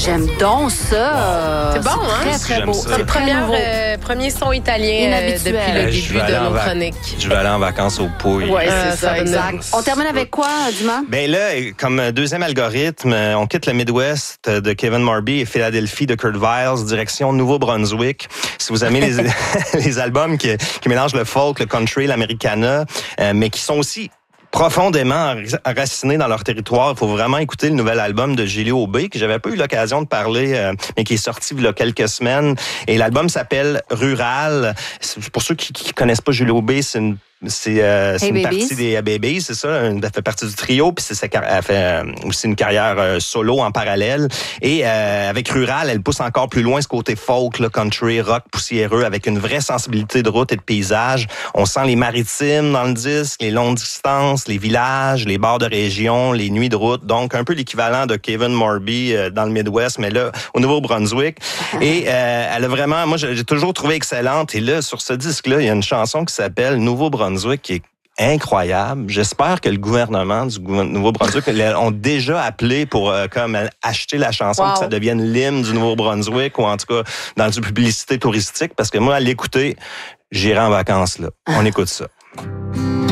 j'aime donc ça. C'est bon, hein? Très, très beau. C'est le premier son italien depuis le début de nos chroniques. Je vais aller en vacances au Pouilles. Oui, c'est ça, exact. On termine avec quoi, Dumas? Ben là, comme deuxième algorithme, on quitte le Midwest de Kevin Morby et Philadelphie de Kurt Vile, direction Nouveau-Brunswick. Si vous aimez les albums qui mélangent le folk, le country, l'americana, mais qui sont aussi profondément enracinés dans leur territoire. Il faut vraiment écouter le nouvel album de Julie Aubé, que j'avais pas eu l'occasion de parler, mais qui est sorti il y a quelques semaines. Et l'album s'appelle Rural. Pour ceux qui connaissent pas Julie Aubé, c'est une partie des Babies, c'est ça. Elle fait partie du trio, puis elle fait aussi une carrière solo en parallèle. Et avec Rural, elle pousse encore plus loin ce côté folk, là, country, rock poussiéreux, avec une vraie sensibilité de route et de paysage. On sent les maritimes dans le disque, les longues distances, les villages, les bords de région, les nuits de route. Donc, un peu l'équivalent de Kevin Morby dans le Midwest, mais là, au Nouveau-Brunswick. Et elle a vraiment, moi, j'ai toujours trouvé excellente. Et là, sur ce disque-là, il y a une chanson qui s'appelle Nouveau-Brunswick, qui est incroyable. J'espère que le gouvernement du Nouveau-Brunswick ont déjà appelé pour comme acheter la chanson, que ça devienne l'hymne du Nouveau-Brunswick, ou en tout cas dans une publicité touristique, parce que moi, à l'écouter, j'irai en vacances là. On écoute ça.